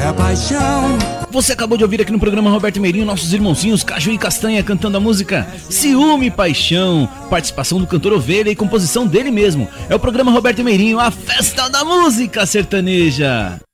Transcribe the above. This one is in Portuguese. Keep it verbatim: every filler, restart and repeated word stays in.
a paixão. Você acabou de ouvir aqui no programa Roberto Meirinho nossos irmãozinhos Caju e Castanha cantando a música Ciúme e Paixão, participação do cantor Ovelha e composição dele mesmo. É o programa Roberto Meirinho, a festa da música sertaneja.